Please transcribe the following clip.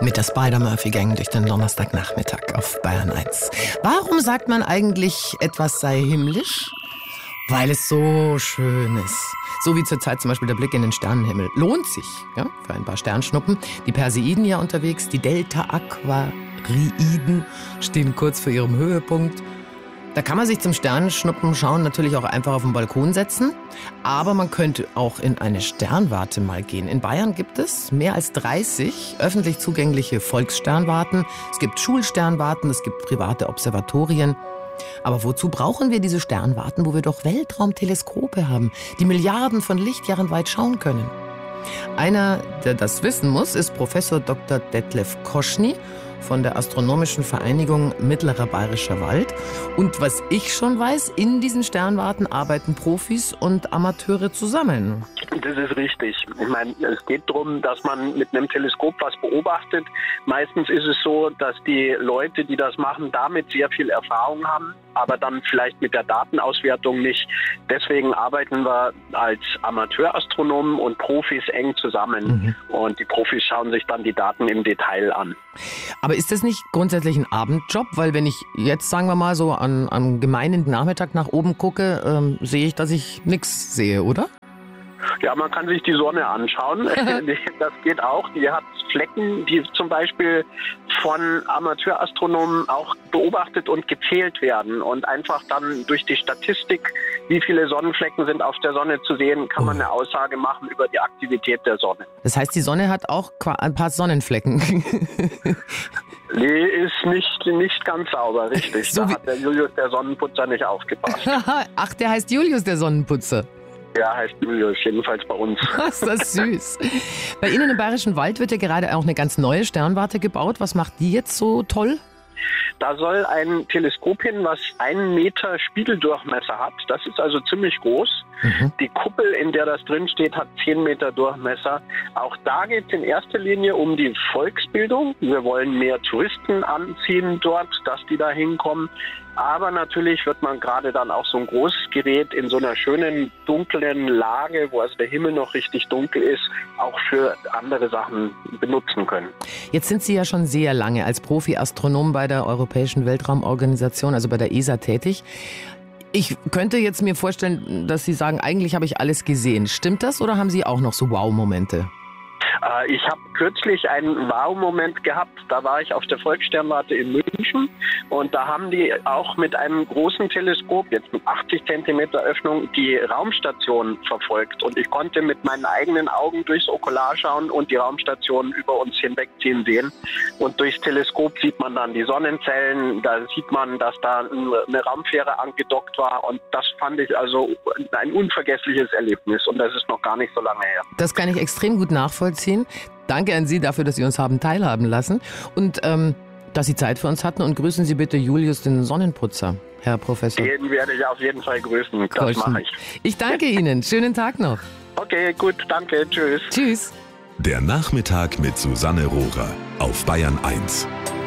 Mit der Spider-Murphy-Gang durch den Donnerstagnachmittag auf Bayern 1. Warum sagt man eigentlich, etwas sei himmlisch? Weil es so schön ist. So wie zurzeit zum Beispiel der Blick in den Sternenhimmel. Lohnt sich, ja, für ein paar Sternschnuppen. Die Perseiden ja unterwegs, die Delta-Aquariden stehen kurz vor ihrem Höhepunkt. Da kann man sich zum Sternenschnuppen schauen natürlich auch einfach auf den Balkon setzen. Aber man könnte auch in eine Sternwarte mal gehen. In Bayern gibt es mehr als 30 öffentlich zugängliche Volkssternwarten. Es gibt Schulsternwarten, es gibt private Observatorien. Aber wozu brauchen wir diese Sternwarten, wo wir doch Weltraumteleskope haben, die Milliarden von Lichtjahren weit schauen können? Einer, der das wissen muss, ist Professor Dr. Detlef Koschny von der Astronomischen Vereinigung Mittlerer Bayerischer Wald. Und was ich schon weiß, in diesen Sternwarten arbeiten Profis und Amateure zusammen. Das ist richtig. Ich meine, es geht darum, dass man mit einem Teleskop was beobachtet. Meistens ist es so, dass die Leute, die das machen, damit sehr viel Erfahrung haben, aber dann vielleicht mit der Datenauswertung nicht. Deswegen arbeiten wir als Amateurastronomen und Profis eng zusammen. Und die Profis schauen sich dann die Daten im Detail an. Aber ist das nicht grundsätzlich ein Abendjob? Weil wenn ich jetzt, sagen wir mal, so am gemeinen Nachmittag nach oben gucke, sehe ich, dass ich nichts sehe, oder? Ja, man kann sich die Sonne anschauen. Das geht auch. Die hat Flecken, die zum Beispiel von Amateurastronomen auch beobachtet und gezählt werden. Und einfach dann durch die Statistik, wie viele Sonnenflecken sind auf der Sonne zu sehen, kann man eine Aussage machen über die Aktivität der Sonne. Das heißt, die Sonne hat auch ein paar Sonnenflecken. Die ist nicht ganz sauber, richtig. So da hat der Julius, der Sonnenputzer, nicht aufgepasst. Ach, der heißt Julius, der Sonnenputzer. Ja, heißt Julius, jedenfalls bei uns. Ist das süß. Bei Ihnen im Bayerischen Wald wird ja gerade auch eine ganz neue Sternwarte gebaut. Was macht die jetzt so toll? Da soll ein Teleskop hin, was 1 Meter Spiegeldurchmesser hat. Das ist also ziemlich groß. Die Kuppel, in der das drin steht, hat 10 Meter Durchmesser. Auch da geht es in erster Linie um die Volksbildung. Wir wollen mehr Touristen anziehen dort, dass die da hinkommen. Aber natürlich wird man gerade dann auch so ein großes Gerät in so einer schönen, dunklen Lage, wo also der Himmel noch richtig dunkel ist, auch für andere Sachen benutzen können. Jetzt sind Sie ja schon sehr lange als Profi-Astronom bei der Europäischen Weltraumorganisation, also bei der ESA, tätig. Ich könnte jetzt mir vorstellen, dass Sie sagen, eigentlich habe ich alles gesehen. Stimmt das oder haben Sie auch noch so Wow-Momente? Ich habe kürzlich einen Wow-Moment gehabt. Da war ich auf der Volkssternwarte in München und da haben die auch mit einem großen Teleskop, jetzt mit 80 Zentimeter Öffnung, die Raumstation verfolgt. Und ich konnte mit meinen eigenen Augen durchs Okular schauen und die Raumstation über uns hinwegziehen sehen. Und durchs Teleskop sieht man dann die Sonnenzellen, da sieht man, dass da eine Raumfähre angedockt war. Und das fand ich also ein unvergessliches Erlebnis. Und das ist noch gar nicht so lange her. Das kann ich extrem gut nachvollziehen. Danke an Sie dafür, dass Sie uns haben teilhaben lassen und dass Sie Zeit für uns hatten. Und grüßen Sie bitte Julius, den Sonnenputzer, Herr Professor. Den werde ich auf jeden Fall grüßen. Das mache ich. Ich danke Ihnen. Schönen Tag noch. Okay, gut. Danke. Tschüss. Tschüss. Der Nachmittag mit Susanne Rohrer auf Bayern 1.